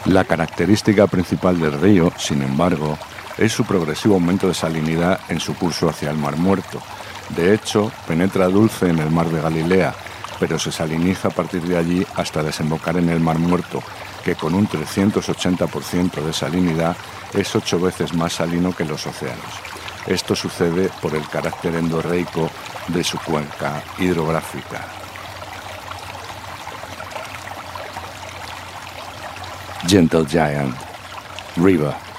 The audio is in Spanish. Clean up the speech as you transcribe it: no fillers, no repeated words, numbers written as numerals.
La característica principal del río, sin embargo, es su progresivo aumento de salinidad en su curso hacia el Mar Muerto. De hecho, penetra dulce en el Mar de Galilea, pero se saliniza a partir de allí hasta desembocar en el Mar Muerto, que con un 380% de salinidad es 8 veces más salino que los océanos. Esto sucede por el carácter endorreico de su cuenca hidrográfica. Gentle Giant River.